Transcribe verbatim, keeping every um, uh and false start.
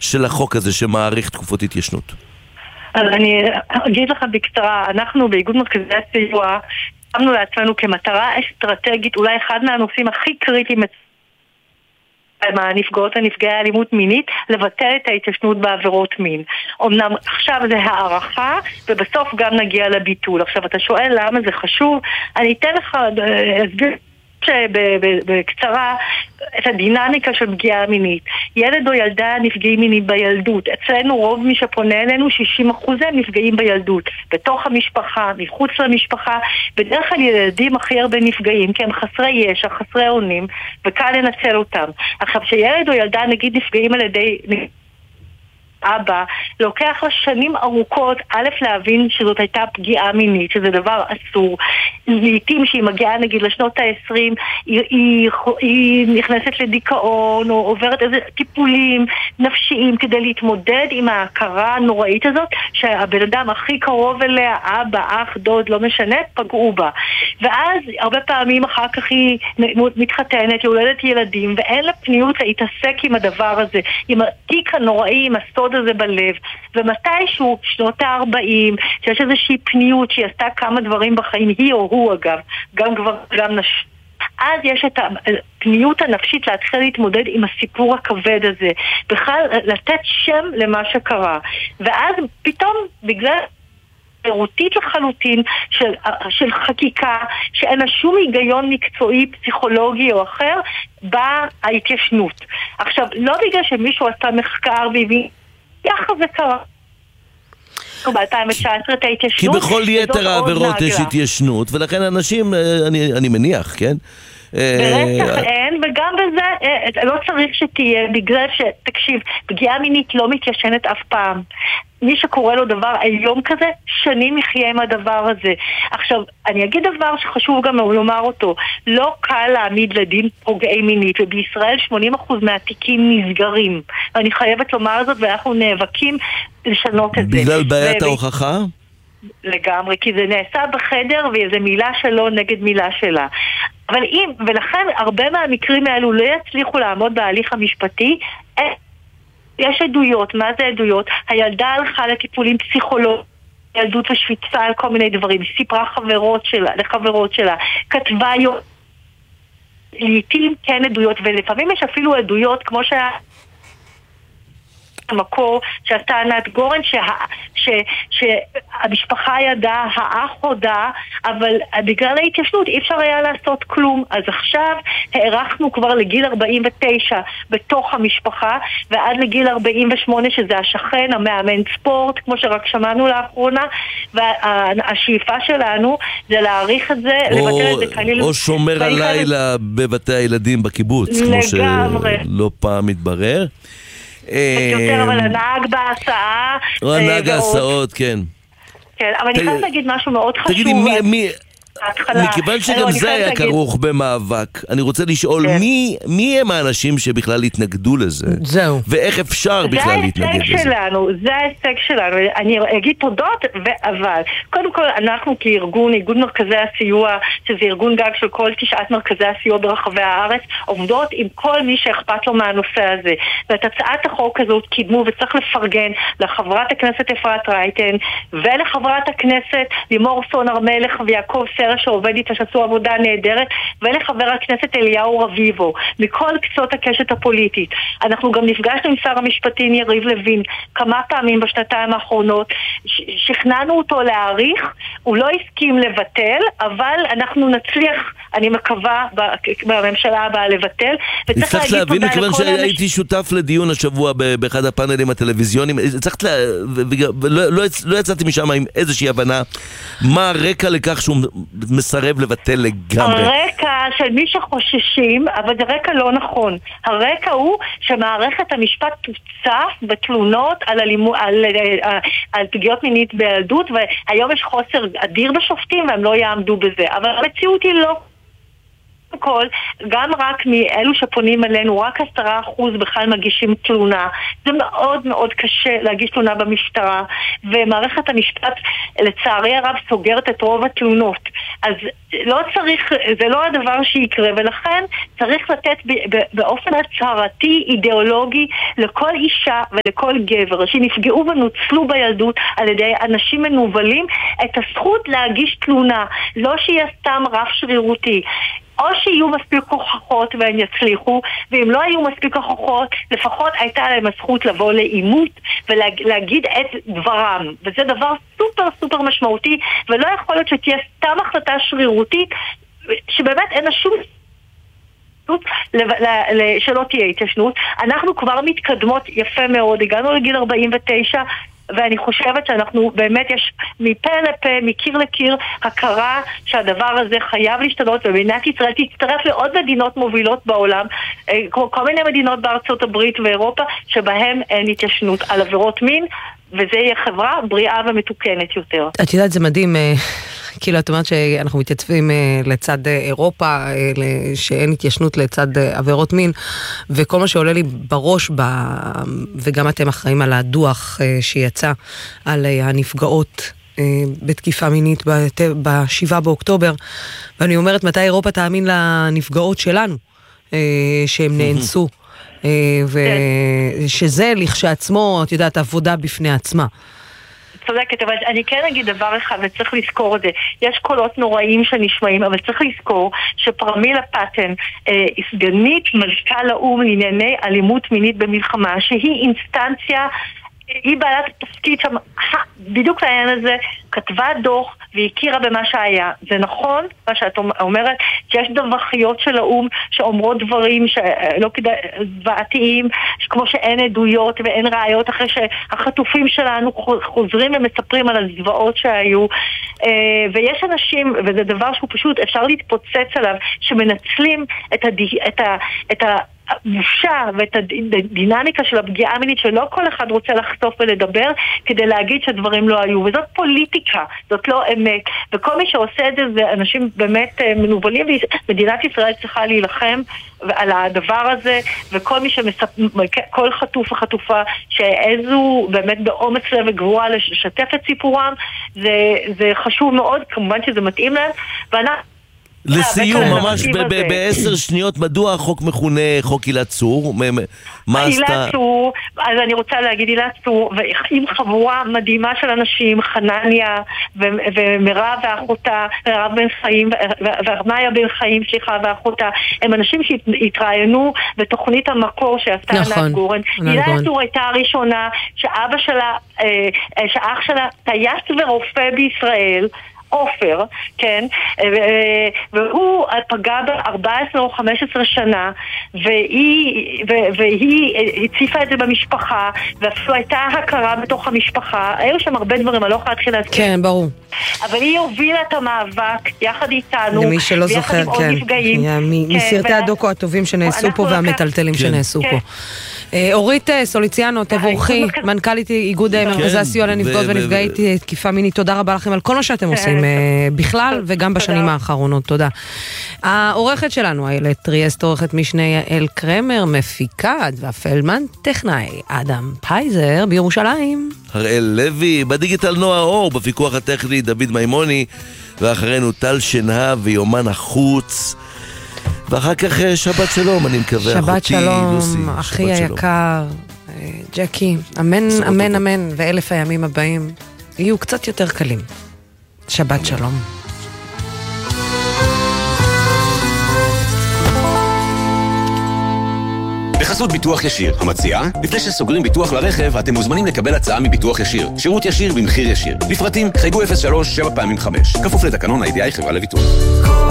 של החוק הזה שמעריך תקופות התיישנות? אז אני אגיד לך בקצרה, אנחנו באיגוד מרכזי הסיוע שמנו לעצמנו כמטרה אסטרטגית, אולי אחד מהנושאים הכי קריטיים מהנפגעות הנפגעי האלימות מינית, לבטל את ההתיישנות בעבירות מין. אמנם עכשיו זה הערכה, ובסוף גם נגיע לביטול. עכשיו אתה שואל למה זה חשוב, אני אתן לך, אסביר בקצרה את הדינמיקה של פגיעה מינית. ילד או ילדה נפגעים מינית בילדות. אצלנו רוב מי שפונה אלינו, שישים אחוז הם נפגעים בילדות. בתוך המשפחה, מחוץ למשפחה, בדרך כלל ילדים הכי הרבה נפגעים, כי הם חסרי ישע, חסרי אונים, וקל לנצל אותם. עכשיו, שילד או ילדה נגיד נפגעים על ידי אבא, לוקח לה שנים ארוכות א' להבין שזאת הייתה פגיעה מינית, שזה דבר אסור. לעתים שהיא מגיעה נגיד לשנות ה-עשרים, היא, היא, היא נכנסת לדיכאון או עוברת איזה טיפולים נפשיים כדי להתמודד עם ההכרה הנוראית הזאת שהבן אדם הכי קרוב אליה, אבא, אח, דוד, לא משנה, פגעו בה. ואז הרבה פעמים אחר כך היא מתחתנת, היא הולדת ילדים, ואין לה פניות להתעסק עם הדבר הזה, עם התיק הנוראי, עם הסוד הזה בלב. ומתישהו, שנות ה-ארבעים, שיש איזושהי פניות שהיא עשתה כמה דברים בחיים, היא או הוא אגב, גם כבר, גם נשים, אז יש את הפניות הנפשית להתחיל להתמודד עם הסיפור הכבד הזה, בכלל לתת שם למה שקרה. ואז פתאום בגלל פירוטית לחלוטין של, של חקיקה שאין לה שום היגיון מקצועי, פסיכולוגי או אחר, באה ההתיישנות. עכשיו, לא בגלל שמישהו עשה מחקר והביא יחד זה קרה ב-אלפיים תשע עשרה את ההתיישנות, כי בכל יתר העבירות יש התיישנות, ולכן אנשים, אני, אני מניח, כן? ברצח אין, וגם בזה לא צריך שתהיה, בגלל שתקשיב, פגיעה מינית לא מתיישנת אף פעם. מי שקורא לו דבר היום כזה, שנים יחיה עם הדבר הזה. עכשיו, אני אגיד דבר שחשוב גם לומר אותו, לא קל להעמיד לדין פוגעי מינית, ובישראל שמונים אחוז מהתיקים נסגרים. ואני חייבת לומר זאת, ואנחנו נאבקים לשנות את זה. בגלל בעיית ההוכחה? לגמרי, כי זה נעשה בחדר, וזה מילה שלו נגד מילה שלה. אבל אם, ולכן הרבה מהמקרים האלו לא יצליחו לעמוד בהליך המשפטי, יש עדויות. מה זה עדויות? הילדה הלכה לטיפולים פסיכולוגיים, ילדות ושוויצה על כל מיני דברים, סיפרה חברות שלה, לחברות שלה, כתבה לעתים כן עדויות, ולפעמים יש אפילו עדויות כמו שה... המקור שעשתה ענת גורן שה, ש, שהמשפחה ידעה, האח הודע, אבל בגלל ההתיישנות אי אפשר היה לעשות כלום. אז עכשיו הערכנו כבר לגיל ארבעים ותשע בתוך המשפחה, ועד לגיל ארבעים ושמונה שזה השכן, המאמן ספורט, כמו שרק שמענו לאחרונה, והשאיפה שלנו זה להעריך את זה, או, לבטל את זה כליל, או שומר הלילה בבתי הילדים בקיבוץ, כמו שלא פעם מתברר. יותר, אבל הנהג בהסעה, או הנהג ההסעות, כן. כן, אבל אני חייבת להגיד משהו מאוד חשוב. תגידי, מי... מכיוון שגם זה היה כרוך במאבק, אני רוצה לשאול מי הם האנשים שבכלל התנגדו לזה? זהו. ואיך אפשר בכלל להתנגד לזה? זה ההישג שלנו, זה ההישג שלנו. אני אגיד תודות, אבל קודם כל אנחנו כארגון, איגוד מרכזי הסיוע, שזה ארגון גג של כל תשעת מרכזי הסיוע ברחבי הארץ, עומדות עם כל מי שאכפת לו מהנושא הזה. ואת הצעת החוק הזאת קידמו, וצריך לפרגן לחברת הכנסת אפרת רייטן ולחברת הכנסת לימור סון הר מלך ויעקב סרש שעובד איתה, שעשו עבודה נהדרת, ולחבר הכנסת אליהו רביבו, מכל קצות הקשת הפוליטית. אנחנו גם נפגשנו עם שר המשפטים יריב לוין כמה פעמים בשנתיים האחרונות, שכנענו אותו להאריך, הוא לא הסכים לבטל, אבל אנחנו נצליח, אני מקווה, בממשלה הבאה לבטל. צריך להבין, מכיוון שהייתי שותף לדיון השבוע באחד הפאנלים הטלוויזיוניים, לא יצאתי משם עם איזושהי הבנה מה הרקע לכך שהוא מסרב לבטל לגמרי. הרקע של מי שחוששים, אבל זה רקע לא נכון. הרקע הוא שמערכת המשפט תוצף בתלונות על, אלימו, על, על, על פגיעות מינית בילדות, והיום יש חוסר אדיר בשופטים והם לא יעמדו בזה. אבל המציאות היא לא. כל, גם רק מאלו שפונים אלינו, רק עשרה אחוז בכלל מגישים תלונה. זה מאוד מאוד קשה להגיש תלונה במשטרה, ומערכת המשפט לצערי הרב סוגרת את רוב התלונות. אז לא צריך, זה לא הדבר שיקרה, ולכן צריך לתת באופן הצהרתי, אידיאולוגי, לכל אישה ולכל גבר שנפגעו ונוצלו בילדות על ידי אנשים מנובלים, את הזכות להגיש תלונה. לא שיהיה סתם רף שרירותי. או שיהיו מספיק הוכחות והם יצליחו, ואם לא היו מספיק הוכחות, לפחות הייתה להם הזכות לבוא לאימות ולהגיד את דברם. וזה דבר סופר סופר משמעותי, ולא יכול להיות שתהיה סתם החלטה שרירותית, שבאמת אין לה שום שלא תהיה התיישנות. אנחנו כבר מתקדמות יפה מאוד, הגענו לגיל ארבעים ותשע, ואני חושבת שאנחנו באמת יש מפה לפה, מקיר לקיר, הכרה שהדבר הזה חייב להשתנות, ומדינת ישראל תצטרף לעוד מדינות מובילות בעולם, כל מיני מדינות בארצות הברית ואירופה, שבהם אין התיישנות על עבירות מין, וזה יהיה חברה בריאה ומתוקנת יותר. את יודעת, זה מדהים, כאילו את אומרת שאנחנו מתייצבים לצד אירופה, שאין התיישנות לצד עבירות מין, וכל מה שעולה לי בראש, וגם אתם אחראים על הדוח שיצא על הנפגעות בתקיפה מינית בשבעה באוקטובר, ואני אומרת, מתי אירופה תאמין לנפגעות שלנו, שהם נאנסו, ושזה לכשעצמו, את יודעת, עבודה בפני עצמה. צודקת, אבל אני כן אגיד דבר אחד, וצריך לזכור את זה. יש קולות נוראים שנשמעים, אבל צריך לזכור שפרמילה פטן, אה, סגנית מזכ"ל האו"ם לענייני אלימות מינית במלחמה, שהיא אינסטנציה, היא בעלת התפקיד שם, בדיוק לעניין הזה, כתבה דוח והכירה במה שהיה. זה נכון, מה שאת אומרת, שיש דווחיות של האו"ם שאומרות דברים שלא כדאי, זוועתיים, כמו שאין עדויות ואין ראיות, אחרי שהחטופים שלנו חוזרים ומספרים על הזוועות שהיו. ויש אנשים, וזה דבר שהוא פשוט, אפשר להתפוצץ עליו, שמנצלים את הד... את ה... את ה... הבושה ואת הדינמיקה של הפגיעה המינית שלא כל אחד רוצה לחשוף ולדבר כדי להגיד שדברים לא היו, וזאת פוליטיקה, זאת לא אמת, וכל מי שעושה את זה זה אנשים באמת מנובלים, ומדינת ישראל צריכה להילחם על הדבר הזה, וכל מי שמספ... כל חטוף וחטופה שאיזו באמת באומץ לב וגבוהה לשתף את סיפורם, זה, זה חשוב מאוד, כמובן שזה מתאים להם, ואנחנו לסיום, ממש בעשר שניות, מדוע החוק מכונה חוק עילת צור? מה עשתה? עילת צור, אז אני רוצה להגיד עילת צור, ועם חבורה מדהימה של אנשים, חנניה ומרב ואחותה, מרב בן חיים, ומאיה בן חיים, סליחה, ואחותה, הם אנשים שהתראיינו בתוכנית המקור שעשתה ענת גורן. עילת צור הייתה הראשונה שאבא שלה, שאח שלה טייס ורופא בישראל, אופר, כן, והוא פגע ב-ארבע עשרה או חמש עשרה שנה, והיא, והיא הציפה את זה במשפחה, ואפילו הייתה הכרה בתוך המשפחה, היו שם הרבה דברים, אני לא יכולה להתחיל להזכיר. כן, ברור. אבל היא הובילה את המאבק יחד איתנו, למי שלא זוכר, כן, מסרטי הדוקו הטובים שנעשו פה והמטלטלים שנעשו פה. אורית סוליציאנו, תבורכי, מנכ"לית איגוד מרכזי הסיוע לנפגעות ונפגעי תקיפה מינית, תודה רבה לכם על כל מה שאתם עושים בכלל וגם בשנים האחרונות, תודה. העורכת שלנו, איילת טריאסט, עורכת משנה יעל קרמר, מפיקה, והפלמן טכנאי, אדם פייזר בירושלים. הראל לוי, בדיגיטל נועה אור, בפיקוח הטכני דוד מימוני, ואחרינו טל שנהב ויומן החוץ. ואחר כך שבת שלום, אני מקווה. שבת שלום, אחי היקר, ג'קי, אמן, אמן, אמן, ואלף הימים הבאים יהיו קצת יותר קלים. שבת שלום. בחסות ביטוח ישיר, המציעה, לפני שסוגרים ביטוח לרכב, אתם מוזמנים לקבל הצעה מביטוח ישיר. שירות ישיר במחיר ישיר. לפרטים, חייגו אפס שלוש שבע פעמים חמש. כפוף לתקנון ה-איי די איי חברה לביטוח.